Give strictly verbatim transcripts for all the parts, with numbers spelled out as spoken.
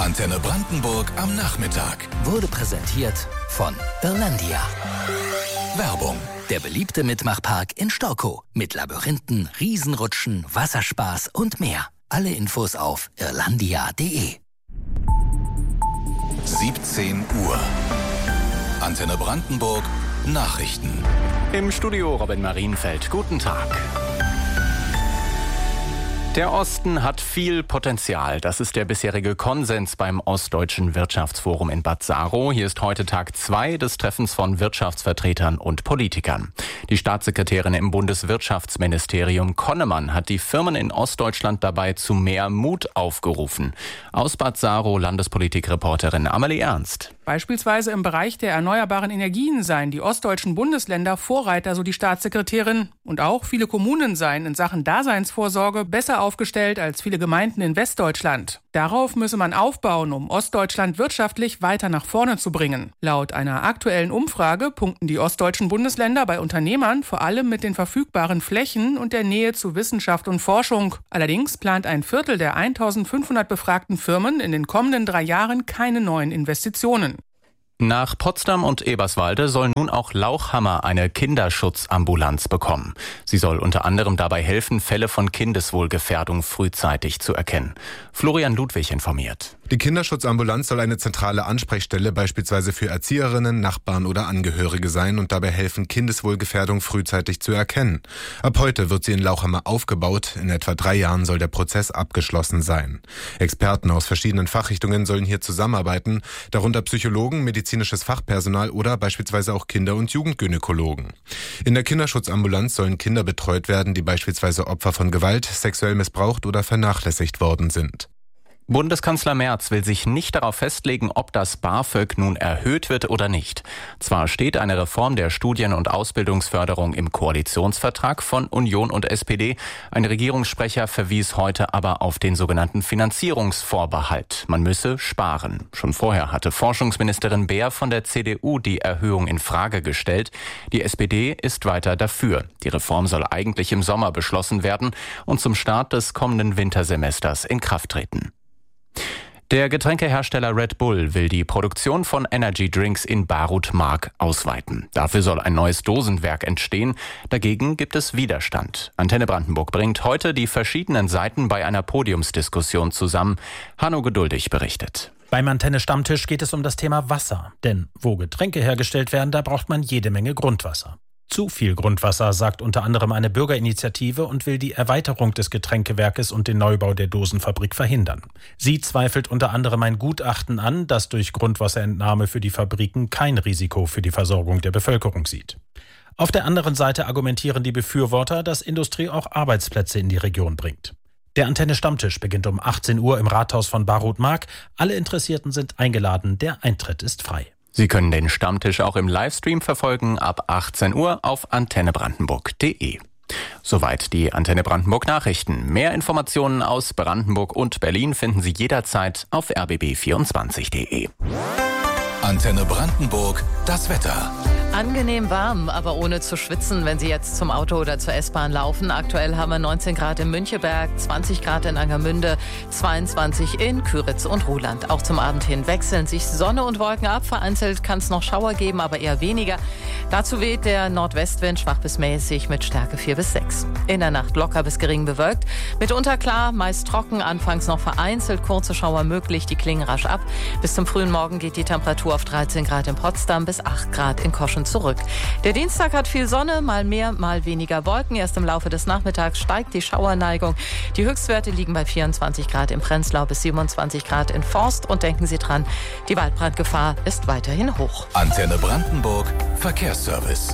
Antenne Brandenburg am Nachmittag. Wurde präsentiert von Irlandia. Werbung. Der beliebte Mitmachpark in Storkow. Mit Labyrinthen, Riesenrutschen, Wasserspaß und mehr. Alle Infos auf irlandia punkt de. siebzehn Uhr. Antenne Brandenburg Nachrichten. Im Studio Robin Marienfeld. Guten Tag. Der Osten hat viel Potenzial. Das ist der bisherige Konsens beim Ostdeutschen Wirtschaftsforum in Bad Saro. Hier ist heute Tag zwei des Treffens von Wirtschaftsvertretern und Politikern. Die Staatssekretärin im Bundeswirtschaftsministerium Konnemann hat die Firmen in Ostdeutschland dabei zu mehr Mut aufgerufen. Aus Bad Saro Landespolitikreporterin Amelie Ernst. Beispielsweise im Bereich der erneuerbaren Energien seien die ostdeutschen Bundesländer Vorreiter, so die Staatssekretärin. Und auch viele Kommunen seien in Sachen Daseinsvorsorge besser aufgestellt als viele Gemeinden in Westdeutschland. Darauf müsse man aufbauen, um Ostdeutschland wirtschaftlich weiter nach vorne zu bringen. Laut einer aktuellen Umfrage punkten die ostdeutschen Bundesländer bei Unternehmern vor allem mit den verfügbaren Flächen und der Nähe zu Wissenschaft und Forschung. Allerdings plant ein Viertel der eintausendfünfhundert befragten Firmen in den kommenden drei Jahren keine neuen Investitionen. Nach Potsdam und Eberswalde soll nun auch Lauchhammer eine Kinderschutzambulanz bekommen. Sie soll unter anderem dabei helfen, Fälle von Kindeswohlgefährdung frühzeitig zu erkennen. Florian Ludwig informiert. Die Kinderschutzambulanz soll eine zentrale Ansprechstelle beispielsweise für Erzieherinnen, Nachbarn oder Angehörige sein und dabei helfen, Kindeswohlgefährdung frühzeitig zu erkennen. Ab heute wird sie in Lauchhammer aufgebaut. In etwa drei Jahren soll der Prozess abgeschlossen sein. Experten aus verschiedenen Fachrichtungen sollen hier zusammenarbeiten, darunter Psychologen, medizinisches Fachpersonal oder beispielsweise auch Kinder- und Jugendgynäkologen. In der Kinderschutzambulanz sollen Kinder betreut werden, die beispielsweise Opfer von Gewalt, sexuell missbraucht oder vernachlässigt worden sind. Bundeskanzler Merz will sich nicht darauf festlegen, ob das BAföG nun erhöht wird oder nicht. Zwar steht eine Reform der Studien- und Ausbildungsförderung im Koalitionsvertrag von Union und S P D. Ein Regierungssprecher verwies heute aber auf den sogenannten Finanzierungsvorbehalt. Man müsse sparen. Schon vorher hatte Forschungsministerin Beer von der C D U die Erhöhung in Frage gestellt. Die S P D ist weiter dafür. Die Reform soll eigentlich im Sommer beschlossen werden und zum Start des kommenden Wintersemesters in Kraft treten. Der Getränkehersteller Red Bull will die Produktion von Energy Drinks in Barut-Mark ausweiten. Dafür soll ein neues Dosenwerk entstehen. Dagegen gibt es Widerstand. Antenne Brandenburg bringt heute die verschiedenen Seiten bei einer Podiumsdiskussion zusammen. Hanno Geduldig berichtet. Beim Antenne-Stammtisch geht es um das Thema Wasser. Denn wo Getränke hergestellt werden, da braucht man jede Menge Grundwasser. Zu viel Grundwasser, sagt unter anderem eine Bürgerinitiative und will die Erweiterung des Getränkewerkes und den Neubau der Dosenfabrik verhindern. Sie zweifelt unter anderem ein Gutachten an, das durch Grundwasserentnahme für die Fabriken kein Risiko für die Versorgung der Bevölkerung sieht. Auf der anderen Seite argumentieren die Befürworter, dass Industrie auch Arbeitsplätze in die Region bringt. Der Antenne-Stammtisch beginnt um achtzehn Uhr im Rathaus von Barut-Mark. Alle Interessierten sind eingeladen, der Eintritt ist frei. Sie können den Stammtisch auch im Livestream verfolgen ab achtzehn Uhr auf antenne brandenburg punkt de. Soweit die Antenne Brandenburg Nachrichten. Mehr Informationen aus Brandenburg und Berlin finden Sie jederzeit auf r b b vierundzwanzig punkt de. Antenne Brandenburg, das Wetter. Angenehm warm, aber ohne zu schwitzen, wenn Sie jetzt zum Auto oder zur S-Bahn laufen. Aktuell haben wir neunzehn Grad in Müncheberg, zwanzig Grad in Angermünde, zweiundzwanzig in Küritz und Ruhland. Auch zum Abend hin wechseln sich Sonne und Wolken ab. Vereinzelt kann es noch Schauer geben, aber eher weniger. Dazu weht der Nordwestwind schwach bis mäßig mit Stärke vier bis sechs. In der Nacht locker bis gering bewölkt. Mitunter klar, meist trocken, anfangs noch vereinzelt kurze Schauer möglich. Die klingen rasch ab. Bis zum frühen Morgen geht die Temperatur auf dreizehn Grad in Potsdam bis acht Grad in Koschen zurück. Der Dienstag hat viel Sonne, mal mehr, mal weniger Wolken. Erst im Laufe des Nachmittags steigt die Schauerneigung. Die Höchstwerte liegen bei vierundzwanzig Grad in Prenzlau bis siebenundzwanzig Grad in Forst. Und denken Sie dran, die Waldbrandgefahr ist weiterhin hoch. Antenne Brandenburg, Verkehrsservice.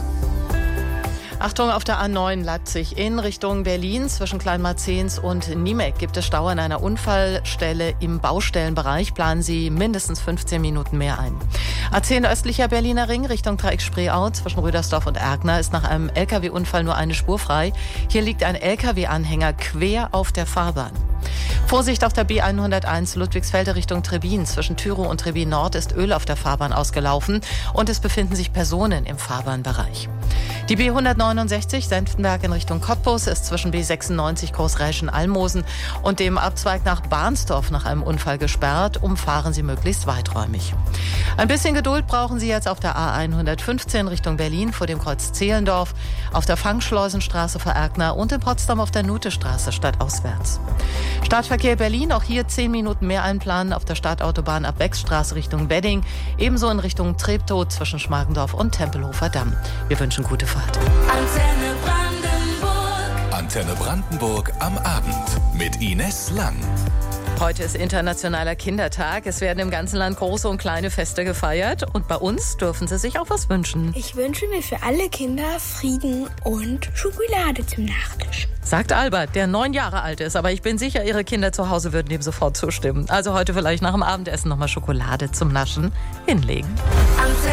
Achtung, auf der A neun Leipzig in Richtung Berlin zwischen Kleinmarzens und Niemek gibt es Stau an einer Unfallstelle im Baustellenbereich. Planen Sie mindestens fünfzehn Minuten mehr ein. A zehn östlicher Berliner Ring Richtung Dreieck Spreeau zwischen Rüdersdorf und Erkner ist nach einem L K W-Unfall nur eine Spur frei. Hier liegt ein L K W-Anhänger quer auf der Fahrbahn. Vorsicht auf der B hunderteins Ludwigsfelde Richtung Trebin. Zwischen Tyrow und Trebin Nord ist Öl auf der Fahrbahn ausgelaufen und es befinden sich Personen im Fahrbahnbereich. Die B hundertneunundsechzig Senftenberg in Richtung Cottbus ist zwischen B sechsundneunzig Großräschen-Almosen und dem Abzweig nach Bahnsdorf nach einem Unfall gesperrt. Umfahren Sie möglichst weiträumig. Ein bisschen Geduld brauchen Sie jetzt auf der A hundertfünfzehn Richtung Berlin vor dem Kreuz Zehlendorf, auf der Fangschleusenstraße vor Erkner und in Potsdam auf der Nutestraße stadtauswärts. Stadtverkehr Berlin, auch hier zehn Minuten mehr einplanen auf der Stadtautobahn ab Beckstraße Richtung Wedding, ebenso in Richtung Treptow zwischen Schmargendorf und Tempelhofer Damm. Wir wünschen gute Fahrt. Antenne Brandenburg. Antenne Brandenburg am Abend mit Ines Lang. Heute ist Internationaler Kindertag. Es werden im ganzen Land große und kleine Feste gefeiert. Und bei uns dürfen Sie sich auch was wünschen. Ich wünsche mir für alle Kinder Frieden und Schokolade zum Nachtisch. Sagt Albert, der neun Jahre alt ist. Aber ich bin sicher, Ihre Kinder zu Hause würden dem sofort zustimmen. Also heute vielleicht nach dem Abendessen nochmal Schokolade zum Naschen hinlegen. Antenne